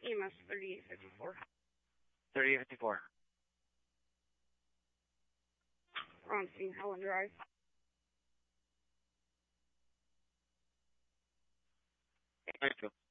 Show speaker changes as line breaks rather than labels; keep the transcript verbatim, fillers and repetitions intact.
E M S thirty-eight fifty-four.
thirty-eight fifty-four.
We're on scene, Helen Drive.
Thank you.